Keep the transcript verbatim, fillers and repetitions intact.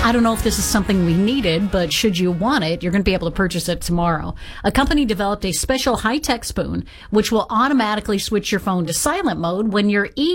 I don't know if this is something we needed, but should you want it, you're going to be able to purchase it tomorrow. A company developed a special high-tech spoon which will automatically switch your phone to silent mode when you're eating.